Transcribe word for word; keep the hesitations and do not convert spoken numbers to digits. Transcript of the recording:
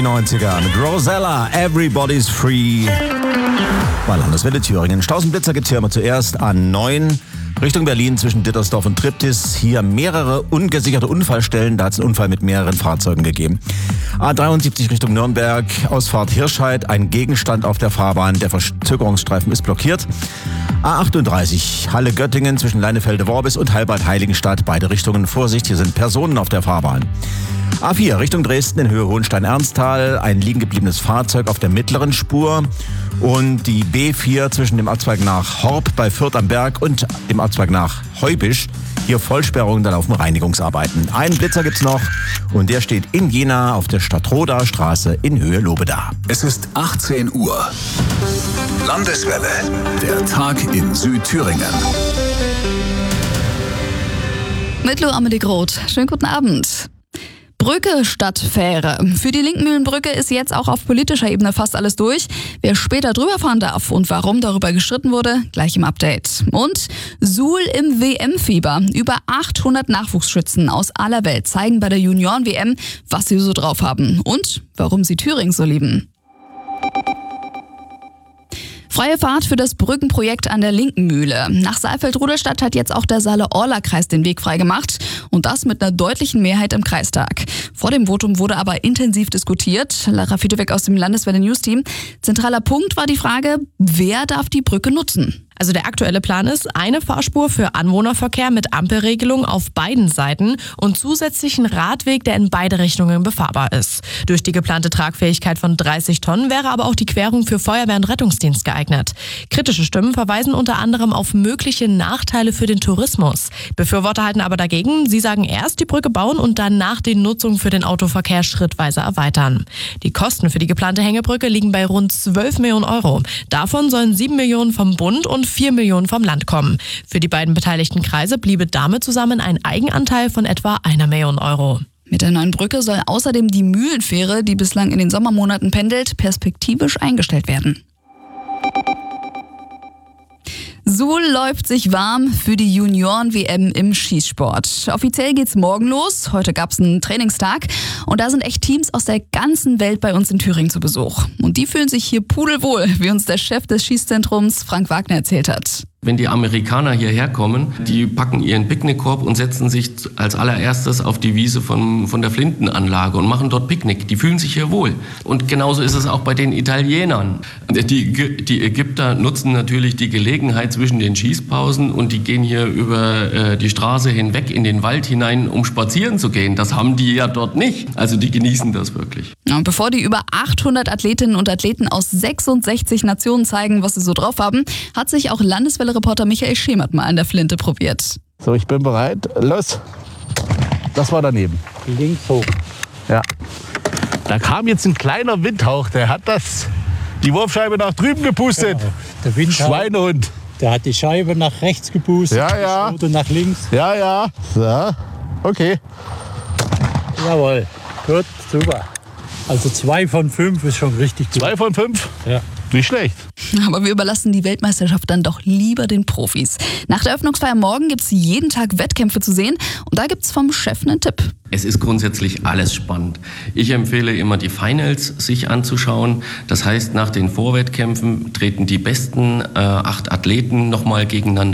neunziger mit Rosella, Everybody's Free. Bei Landeswelle Thüringen. Stausenblitzer gibt es hier immer zuerst an neun Richtung Berlin zwischen Dittersdorf und Triptis. Hier mehrere ungesicherte Unfallstellen. Da hat es einen Unfall mit mehreren Fahrzeugen gegeben. A dreiundsiebzig Richtung Nürnberg, Ausfahrt Hirscheid, ein Gegenstand auf der Fahrbahn. Der Verzögerungsstreifen ist blockiert. A achtunddreißig Halle-Göttingen zwischen Leinefelde-Worbis und Halbert-Heiligenstadt. Beide Richtungen Vorsicht, hier sind Personen auf der Fahrbahn. A vier Richtung Dresden in Höhe Hohenstein-Ernsthal, ein liegen gebliebenes Fahrzeug auf der mittleren Spur. Und die B vier zwischen dem Abzweig nach Horb bei Fürth am Berg und dem Abzweig nach Heubisch. Hier Vollsperrung, da laufen Reinigungsarbeiten. Einen Blitzer gibt's noch und der steht in Jena auf der Stadtroder Straße in Höhe Lobeda. Es ist achtzehn Uhr. Landeswelle, der Tag in Südthüringen. Mit Lou Amelie Groth. Schönen guten Abend. Brücke statt Fähre. Für die Linkmühlenbrücke ist jetzt auch auf politischer Ebene fast alles durch. Wer später drüber fahren darf und warum darüber gestritten wurde, gleich im Update. Und Suhl im W M-Fieber. Über achthundert Nachwuchsschützen aus aller Welt zeigen bei der Junioren-W M, was sie so drauf haben und warum sie Thüringen so lieben. Freie Fahrt für das Brückenprojekt an der Linken Mühle. Nach Saalfeld-Rudolstadt hat jetzt auch der Saale-Orla-Kreis den Weg freigemacht. Und das mit einer deutlichen Mehrheit im Kreistag. Vor dem Votum wurde aber intensiv diskutiert. Lara Fiedeweg aus dem Landeswelle News-Team. Zentraler Punkt war die Frage, wer darf die Brücke nutzen? Also der aktuelle Plan ist eine Fahrspur für Anwohnerverkehr mit Ampelregelung auf beiden Seiten und zusätzlichen Radweg, der in beide Richtungen befahrbar ist. Durch die geplante Tragfähigkeit von dreißig Tonnen wäre aber auch die Querung für Feuerwehr und Rettungsdienst geeignet. Kritische Stimmen verweisen unter anderem auf mögliche Nachteile für den Tourismus. Befürworter halten aber dagegen, sie sagen erst die Brücke bauen und danach die Nutzung für den Autoverkehr schrittweise erweitern. Die Kosten für die geplante Hängebrücke liegen bei rund zwölf Millionen Euro. Davon sollen sieben Millionen vom Bund und vier Millionen vom Land kommen. Für die beiden beteiligten Kreise bliebe damit zusammen ein Eigenanteil von etwa einer Million Euro. Mit der neuen Brücke soll außerdem die Mühlenfähre, die bislang in den Sommermonaten pendelt, perspektivisch eingestellt werden. Suhl läuft sich warm für die Junioren-W M im Schießsport. Offiziell geht's morgen los. Heute gab's einen Trainingstag. Und da sind echt Teams aus der ganzen Welt bei uns in Thüringen zu Besuch. Und die fühlen sich hier pudelwohl, wie uns der Chef des Schießzentrums Frank Wagner erzählt hat. Wenn die Amerikaner hierher kommen, die packen ihren Picknickkorb und setzen sich als allererstes auf die Wiese von, von der Flintenanlage und machen dort Picknick. Die fühlen sich hier wohl. Und genauso ist es auch bei den Italienern. Die, die Ägypter nutzen natürlich die Gelegenheit zwischen den Schießpausen und die gehen hier über äh, die Straße hinweg in den Wald hinein, um spazieren zu gehen. Das haben die ja dort nicht. Also die genießen das wirklich. Ja, und bevor die über achthundert Athletinnen und Athleten aus sechsundsechzig Nationen zeigen, was sie so drauf haben, hat sich auch Landeswelle Reporter Michael Schemert mal an der Flinte probiert. So, ich bin bereit. Los. Das war daneben. Links hoch. Ja. Da kam jetzt ein kleiner Windhauch. Der hat das, die Wurfscheibe nach drüben gepustet. Ja, der Windhauch, Schweinehund. Der hat die Scheibe nach rechts gepustet. Ja, ja. Oder nach links. Ja, ja. So. Okay. Jawohl. Gut, super. Also zwei von fünf ist schon richtig gut. Zwei von fünf? Ja. Nicht schlecht. Aber wir überlassen die Weltmeisterschaft dann doch lieber den Profis. Nach der Öffnungsfeier morgen gibt es jeden Tag Wettkämpfe zu sehen. Und da gibt es vom Chef einen Tipp. Es ist grundsätzlich alles spannend. Ich empfehle immer, die Finals sich anzuschauen. Das heißt, nach den Vorwettkämpfen treten die besten äh, acht Athleten nochmal gegeneinander